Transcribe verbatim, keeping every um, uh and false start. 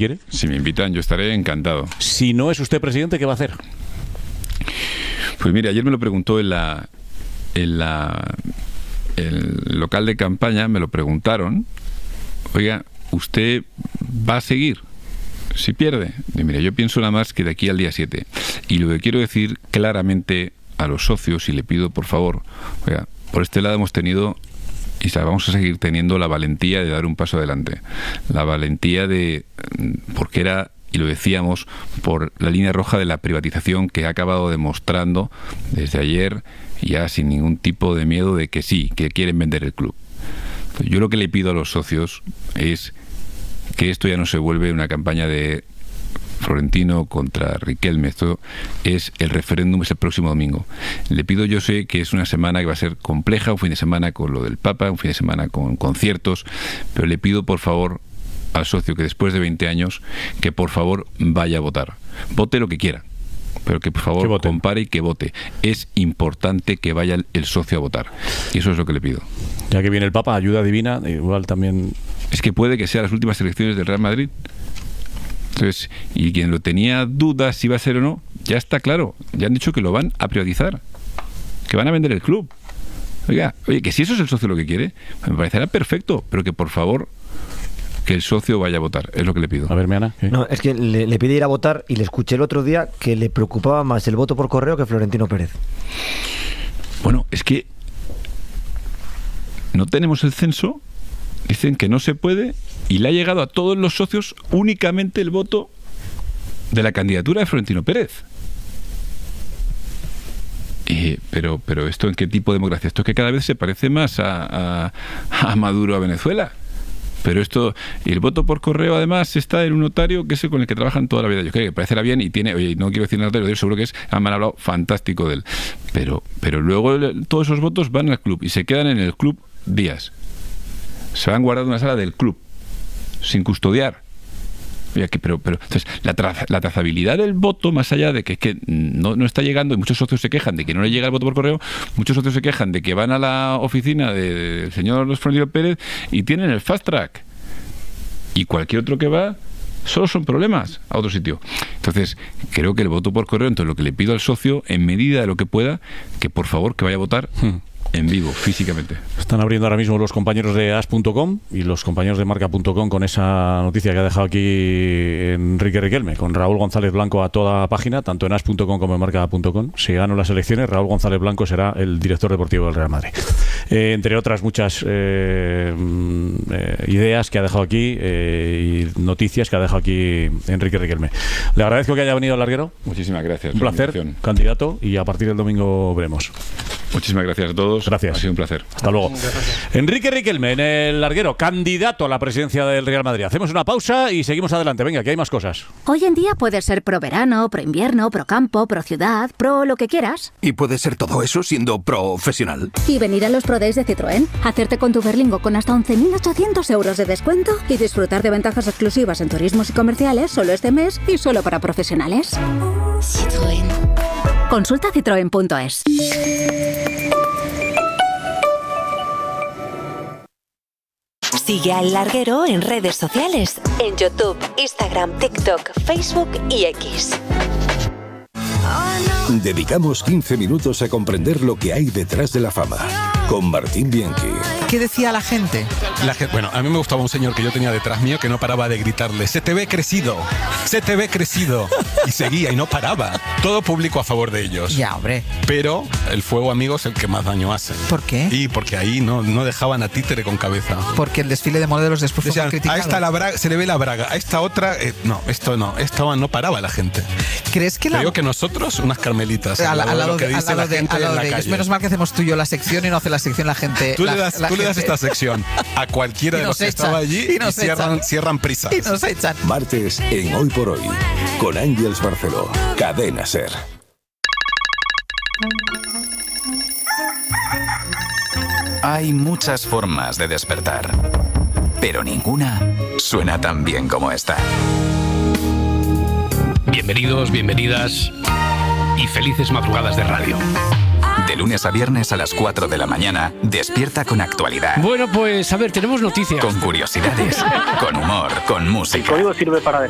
quiere. Si me invitan, yo estaré encantado. Si no es usted presidente, ¿qué va a hacer? Pues mire, ayer me lo preguntó en la, en la el local de campaña, me lo preguntaron. Oiga, ¿usted va a seguir si pierde? Y mira, yo pienso nada más que de aquí al día siete. Y lo que quiero decir claramente a los socios, y le pido por favor, oiga, por este lado hemos tenido, y vamos a seguir teniendo, la valentía de dar un paso adelante. La valentía de, porque era, y lo decíamos, por la línea roja de la privatización que ha acabado demostrando desde ayer, ya sin ningún tipo de miedo de que sí, que quieren vender el club. Yo lo que le pido a los socios es que esto ya no se vuelve una campaña de Florentino contra Riquelme. Esto es el referéndum, es el próximo domingo. Le pido, yo sé que es una semana que va a ser compleja, un fin de semana con lo del Papa, un fin de semana con conciertos, pero le pido por favor al socio que después de veinte años, que por favor vaya a votar. Vote lo que quiera, pero que por favor compare y que vote. Es importante que vaya el socio a votar. Y eso es lo que le pido. Ya que viene el Papa, ayuda divina, igual también... Es que puede que sean las últimas elecciones del Real Madrid. Entonces, y quien lo tenía dudas si va a ser o no, ya está claro. Ya han dicho que lo van a privatizar, que van a vender el club. Oiga, oye, que si eso es el socio lo que quiere, me parecerá perfecto, pero que por favor... que el socio vaya a votar, es lo que le pido. A ver, Meana. ¿Qué? No, es que le, le pide ir a votar y le escuché el otro día que le preocupaba más el voto por correo que Florentino Pérez. Bueno, es que no tenemos el censo, dicen que no se puede, y le ha llegado a todos los socios únicamente el voto de la candidatura de Florentino Pérez. Eh, pero, pero ¿esto en qué tipo de democracia? Esto es que cada vez se parece más a, a, a Maduro, a Venezuela. Pero esto, y el voto por correo además está en un notario que es el con el que trabajan toda la vida. Yo creo que parecerá bien y tiene, oye, no quiero decir nada de seguro que es, han hablado fantástico de él. Pero, pero luego todos esos votos van al club y se quedan en el club días. Se van guardando en una sala del club, sin custodiar. Oye, que, pero, pero, entonces, la, tra- la trazabilidad del voto, más allá de que, que no, no está llegando, y muchos socios se quejan de que no le llega el voto por correo, muchos socios se quejan de que van a la oficina del de señor Florentino Pérez y tienen el fast track. Y cualquier otro que va, solo son problemas a otro sitio. Entonces, creo que el voto por correo, entonces lo que le pido al socio, en medida de lo que pueda, que por favor que vaya a votar hmm. en vivo, físicamente. Están abriendo ahora mismo los compañeros de as punto com y los compañeros de marca punto com con esa noticia que ha dejado aquí Enrique Riquelme, con Raúl González Blanco a toda página, tanto en as punto com como en marca punto com. Si ganan las elecciones, Raúl González Blanco será el director deportivo del Real Madrid. Eh, entre otras muchas eh, eh, ideas que ha dejado aquí eh, y noticias que ha dejado aquí Enrique Riquelme. Le agradezco que haya venido al larguero. Muchísimas gracias. Un placer, candidato, y a partir del domingo veremos. Muchísimas gracias a todos. Gracias. Ha sido un placer. Hasta luego. Enrique Riquelme en el larguero, candidato a la presidencia del Real Madrid. Hacemos una pausa y seguimos adelante. Venga, que hay más cosas. Hoy en día puedes ser pro verano, pro invierno, pro campo, pro ciudad, pro lo que quieras. Y puedes ser todo eso siendo profesional. Y venir a los Pro Days de Citroën, hacerte con tu Berlingo con hasta once mil ochocientos euros de descuento y disfrutar de ventajas exclusivas en turismos y comerciales solo este mes y solo para profesionales. Citroën. Consulta citroen punto es. Sigue a El Larguero en redes sociales, en YouTube, Instagram, TikTok, Facebook y X. Dedicamos quince minutos a comprender lo que hay detrás de la fama, con Martín Bianchi. ¿Qué decía la gente? La gente? Bueno, a mí me gustaba un señor que yo tenía detrás mío que no paraba de gritarle: se te ve crecido, se te ve crecido. Y seguía y no paraba. Todo público a favor de ellos. Ya, hombre. Pero el fuego amigo es el que más daño hace. ¿Por qué? Y porque ahí no, no dejaban a títere con cabeza. Porque el desfile de modelos después fue criticado. A esta la braga, se le ve la braga, a esta otra, eh, no, esto no, esto no paraba la gente. ¿Crees que la... Creo que nosotros, unas carmelitas, al lado, al lado de lo que de, dice la de, gente en la calle. Menos mal que hacemos tú y yo la sección y no hace la sección la gente. Tú la, le das, la tú gente... le das esta sección a cualquiera de los que echan, estaba allí y, y cierran, cierran prisas. Y nos echan. Martes en Hoy por Hoy, con Ángeles Barceló, Cadena SER. Hay muchas formas de despertar, pero ninguna suena tan bien como esta. Bienvenidos, bienvenidas y felices madrugadas de radio. De lunes a viernes a las cuatro de la mañana, despierta con actualidad. Bueno, pues a ver, tenemos noticias. Con curiosidades, con humor, con música. El código sirve para